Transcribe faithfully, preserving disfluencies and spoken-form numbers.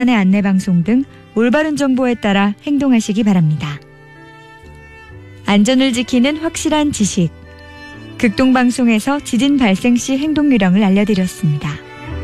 안내방송 등 올바른 정보에 따라 행동하시기 바랍니다. 안전을 지키는 확실한 지식. 극동방송에서 지진 발생 시 행동 요령을 알려드렸습니다.